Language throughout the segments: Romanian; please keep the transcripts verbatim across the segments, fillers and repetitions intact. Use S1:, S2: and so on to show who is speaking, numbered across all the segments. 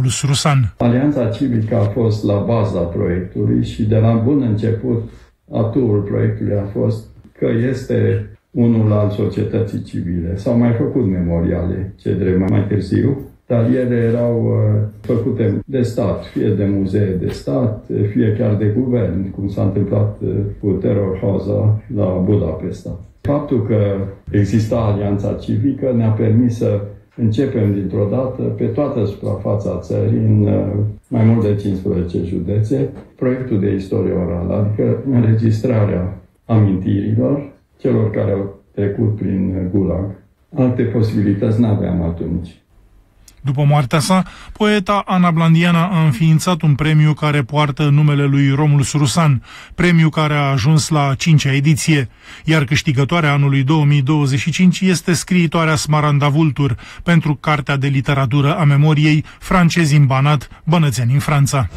S1: Romulus Rusan.
S2: Alianța Civică a fost la baza proiectului și de la bun început aturul proiectului a fost că este unul al societății civile. S-au mai făcut memoriale, ce drept mai târziu, dar ele erau uh, făcute de stat, fie de muzee de stat, fie chiar de guvern, cum s-a întâmplat uh, cu Terror House la Budapesta. Faptul că exista Alianța Civică ne-a permis să începem dintr-o dată pe toată suprafața țării, în uh, mai mult de cincisprezece județe, proiectul de istorie orală, adică înregistrarea amintirilor celor care au trecut prin Gulag. Alte posibilități n-aveam atunci.
S1: După moartea sa, poeta Ana Blandiana a înființat un premiu care poartă numele lui Romulus Rusan, premiu care a ajuns la cincea ediție, iar câștigătoarea anului două mii douăzeci și cinci este scriitoarea Smaranda Vultur pentru Cartea de Literatură a Memoriei Francezi în Banat, Bănățeni în Franța.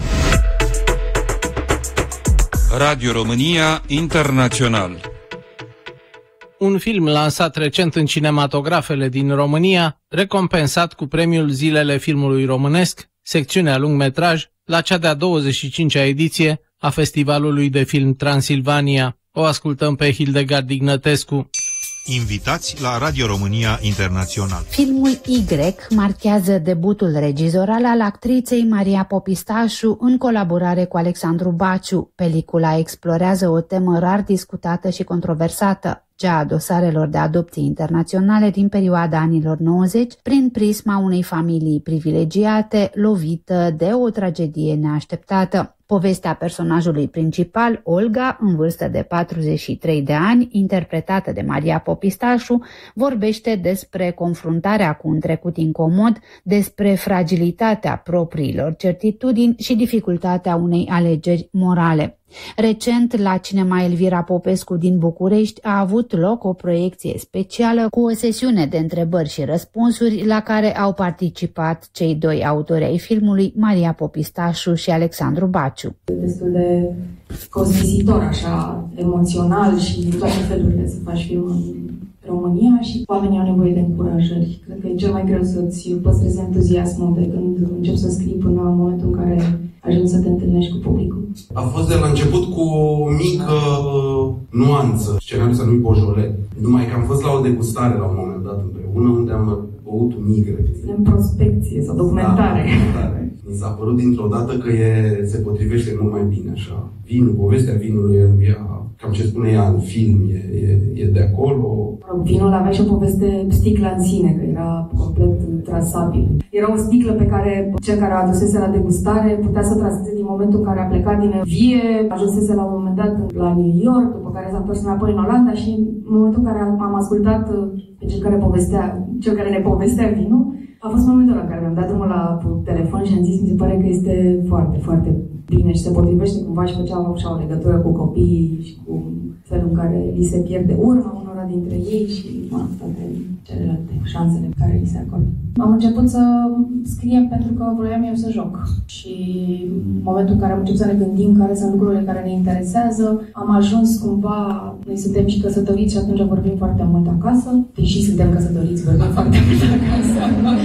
S3: Radio România Internațional.
S4: Un film lansat recent în cinematografele din România, recompensat cu premiul Zilele Filmului Românesc, secțiunea lungmetraj, la cea de-a douăzeci și cincea ediție a Festivalului de Film Transilvania. O ascultăm pe Hildegard Ignătescu.
S5: Invitați la Radio România Internațional.
S6: Filmul Y marchează debutul regizoral al actriței Maria Popistașu în colaborare cu Alexandru Baciu. Pelicula explorează o temă rar discutată și controversată, cea a dosarelor de adopții internaționale din perioada anilor nouăzeci, prin prisma unei familii privilegiate lovită de o tragedie neașteptată. Povestea personajului principal, Olga, în vârstă de patruzeci și trei de ani, interpretată de Maria Popistașu, vorbește despre confruntarea cu un trecut incomod, despre fragilitatea propriilor certitudini și dificultatea unei alegeri morale. Recent, la Cinema Elvira Popescu din București a avut loc o proiecție specială cu o sesiune de întrebări și răspunsuri la care au participat cei doi autori ai filmului, Maria Popistașu și Alexandru Baciu.
S7: Destul de costisitor, așa, emoțional și din toate felurile să faci film în România și oamenii au nevoie de încurajări. Cred că e cel mai greu să-ți păstrezi entuziasmul de când începi să scrii până în momentul în care ajungi să te întâlnești cu publicul.
S8: A fost de la început cu o mică uh, nuanță. Scenariul s-a numit Beaujolais. Numai că am fost la o degustare la un moment dat împreună, unde am băut un migre.
S7: În prospecție sau documentare.
S8: Da, documentare. Mi s-a părut dintr-o dată că e, se potrivește mult mai bine așa. Vinul, povestea vinului e, cam ce spune ea în film, e, e, e de acolo.
S7: Vinul avea și o poveste sticla în sine, că era complet trasabil. Era o sticlă pe care cel care a adusese la degustare putea să traseze din momentul în care a plecat din vie, ajunsese la un moment dat la New York, după care s-a întors înapoi în Olanda și în momentul în care am ascultat pe cel care povestea, cel care ne povestea vinul, a fost momentul la care mi-am dat drumul la telefon și am zis, mi se pare că este foarte, foarte bine și se potrivește cumva și făcea așa o legătură cu copiii și cu felul în care li se pierde urma unora dintre ei și mă, toate celelalte șansele pe care li se acordă. Am început să scriem pentru că vroiam eu să joc și în momentul în care am început să ne gândim care sunt lucrurile care ne interesează, am ajuns cumva, noi suntem și căsătoriți și atunci vorbim foarte mult acasă, deși suntem căsătoriți, vorbim foarte mult acasă.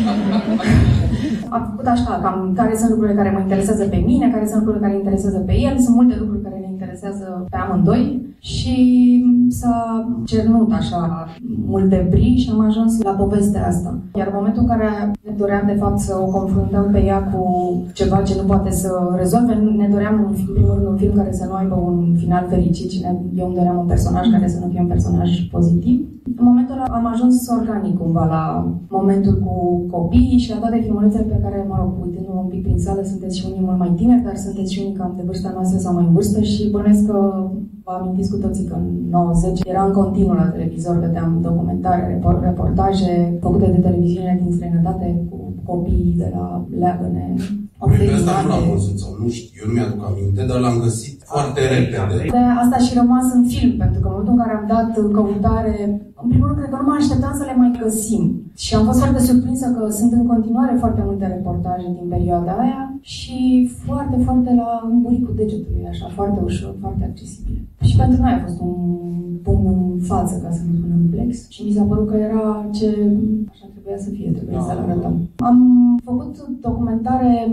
S7: Am făcut așa, cam care sunt lucrurile care mă interesează pe mine, care sunt lucrurile care interesează pe el, sunt multe lucruri care ne interesează pe amândoi și s-a cernut așa multe brii și am ajuns la povestea asta. Iar în momentul în care ne doream de fapt să o confruntăm pe ea cu ceva ce nu poate să rezolve, ne doream în primul rând un film care să nu aibă un final fericit și eu îmi doream un personaj care să nu fie un personaj pozitiv. În momentul ăla am ajuns organic cumva la momentul cu copiii și la toate filmulețele pe care, mă rog, uitându-mă un pic prin sală, sunteți și unii mult mai tineri, dar sunteți și unii cam de vârsta noastră sau mai în vârstă și bănuiesc că vă amintiți cu toții că în nouăzeci era în continuu la televizor, vedeam documentare, reportaje făcute de televiziune din străinătate cu copiii de la leagăne.
S8: Pe ăsta nu l-am văzut sau nu știu, eu nu mi-aduc aminte, dar l-am găsit foarte repede.
S7: De asta și rămas în film, pentru că în momentul în care am dat căutare, în primul rând, cred că nu mă așteptam să le mai găsim. Și am fost foarte surprinsă că sunt în continuare foarte multe reportaje din perioada aia și foarte, foarte la buricul degetului, așa, foarte ușor, foarte accesibil. Și pentru noi a fost un pumn în față, ca să nu spunem plex. Și mi s-a părut că era ce așa trebuia să fie, trebuia să-l arătăm. Am făcut documentare